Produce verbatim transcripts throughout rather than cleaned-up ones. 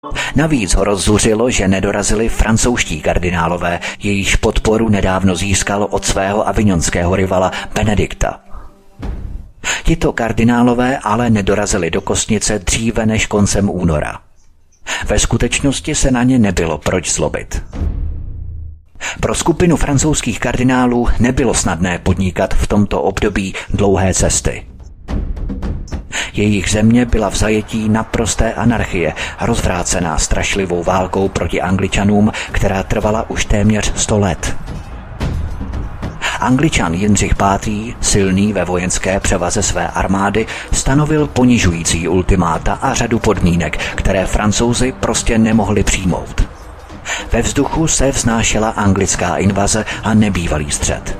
Navíc ho rozzuřilo, že nedorazili francouzští kardinálové, jejichž podporu nedávno získalo od svého avignonského rivala Benedikta. Tito kardinálové ale nedorazili do Kosnice dříve než koncem února. Ve skutečnosti se na ně nebylo proč zlobit. Pro skupinu francouzských kardinálů nebylo snadné podnikat v tomto období dlouhé cesty. Jejich země byla v zajetí naprosté anarchie, rozvrácená strašlivou válkou proti Angličanům, která trvala už téměř sto let. Angličan Jindřich pátý, silný ve vojenské převaze své armády, stanovil ponižující ultimáta a řadu podmínek, které Francouzi prostě nemohli přijmout. Ve vzduchu se vznášela anglická invaze a nebývalý střet.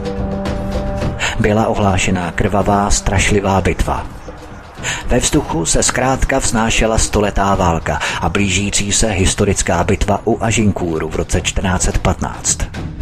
Byla ohlášená krvavá, strašlivá bitva. Ve vzduchu se zkrátka vznášela stoletá válka a blížící se historická bitva u Agincourtu v roce čtrnáct set patnáct.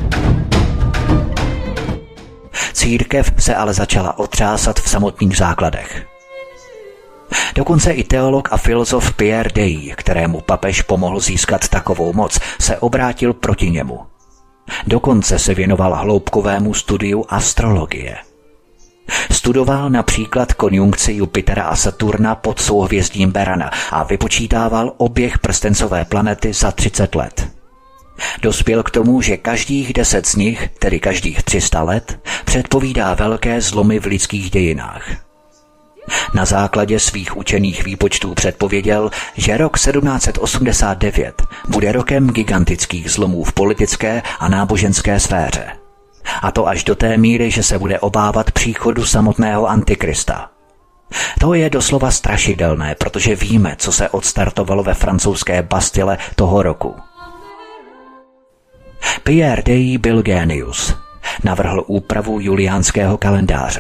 Církev se ale začala otřásat v samotných základech. Dokonce i teolog a filozof Pierre Dailly, kterému papež pomohl získat takovou moc, se obrátil proti němu. Dokonce se věnoval hloubkovému studiu astrologie. Studoval například konjunkci Jupitera a Saturna pod souhvězdím Berana a vypočítával oběh prstencové planety za třicet let. Dospěl k tomu, že každých deset z nich, tedy každých tři sta let, předpovídá velké zlomy v lidských dějinách. Na základě svých učených výpočtů předpověděl, že rok sedmnáct set osmdesát devět bude rokem gigantických zlomů v politické a náboženské sféře. A to až do té míry, že se bude obávat příchodu samotného Antikrista. To je doslova strašidelné, protože víme, co se odstartovalo ve francouzské Bastille toho roku. Pierre Dailly byl génius. Navrhl úpravu juliánského kalendáře.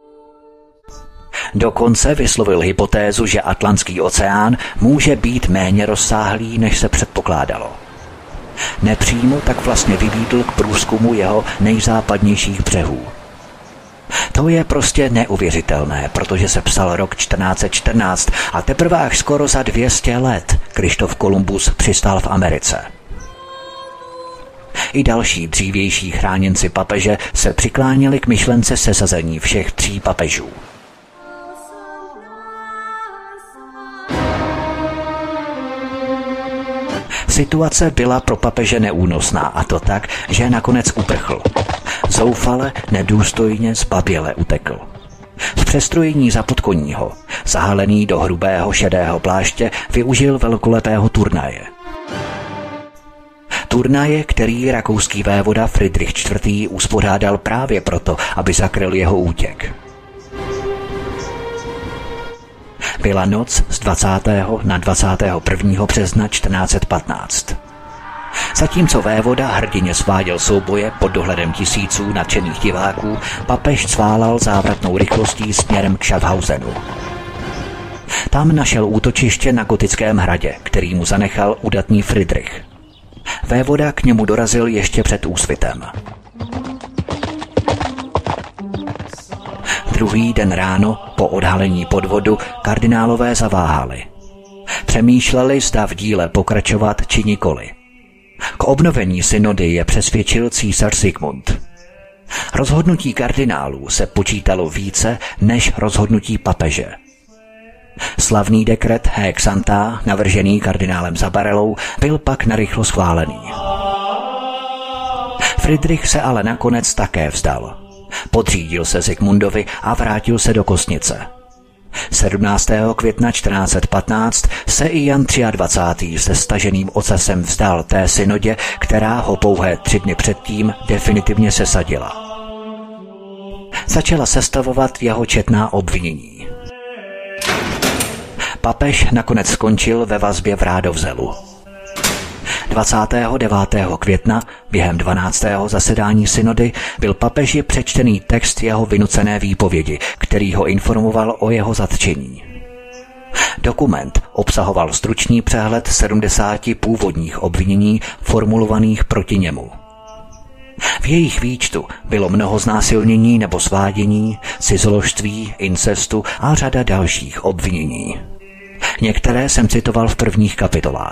Dokonce vyslovil hypotézu, že Atlantský oceán může být méně rozsáhlý, než se předpokládalo. Nepřímo tak vlastně vybídl k průzkumu jeho nejzápadnějších břehů. To je prostě neuvěřitelné, protože se psal rok čtrnáct set čtrnáct a teprve až skoro za dvě stě let Krištof Kolumbus přistál v Americe. I další dřívější chráněnci papeže se přiklánili k myšlence sesazení všech tří papežů. Situace byla pro papeže neúnosná, a to tak, že nakonec uprchl. Zoufale, nedůstojně, zbaběle utekl. V přestrojení za podkoního, zahalený do hrubého šedého pláště, využil velkolepého turnaje. Turnaje, který rakouský vévoda Friedrich čtvrtý. uspořádal právě proto, aby zakryl jeho útěk. Byla noc z dvacátého na dvacátého prvního března čtrnáct set patnáct. Zatímco vévoda hrdině sváděl souboje pod dohledem tisíců nadšených diváků, papež cválal závratnou rychlostí směrem k Schaffhausenu. Tam našel útočiště na gotickém hradě, který mu zanechal udatný Friedrich. Vévoda k němu dorazil ještě před úsvitem. Druhý den ráno, po odhalení podvodu, kardinálové zaváhali. Přemýšleli, zda v díle pokračovat či nikoli. K obnovení synody je přesvědčil císař Zikmund. Rozhodnutí kardinálů se počítalo více než rozhodnutí papeže. Slavný dekret Haec Santa, navržený kardinálem Zabarellou, byl pak narychlo schválený. Friedrich se ale nakonec také vzdal. Podřídil se Zikmundovi a vrátil se do Kosnice. sedmnáctého května čtrnáct set patnáct se i Jan dvacátý třetí se staženým ocasem vzdal té synodě, která ho pouhé tři dny předtím definitivně sesadila. Začala sestavovat jeho četná obvinění. Papež nakonec skončil ve vazbě v Rádovzelu. dvacátého devátého května během dvanáctého zasedání synody byl papeži přečtený text jeho vynucené výpovědi, který ho informoval o jeho zatčení. Dokument obsahoval stručný přehled sedmdesáti původních obvinění formulovaných proti němu. V jejich výčtu bylo mnoho znásilnění nebo svádění, cizoložství, incestu a řada dalších obvinění. Některé jsem citoval v prvních kapitolách.